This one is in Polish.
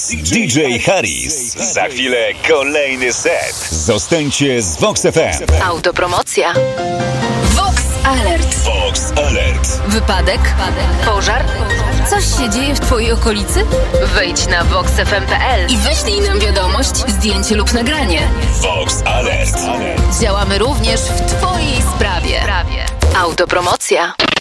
DJ Harris. Za chwilę kolejny set. Zostańcie z Vox FM. Autopromocja. Vox Alert. Vox Alert. Wypadek? Pożar? Coś się dzieje w twojej okolicy? Wejdź na voxfm.pl i wyślij nam wiadomość, zdjęcie lub nagranie. Vox Alert. Działamy również w twojej sprawie. Autopromocja.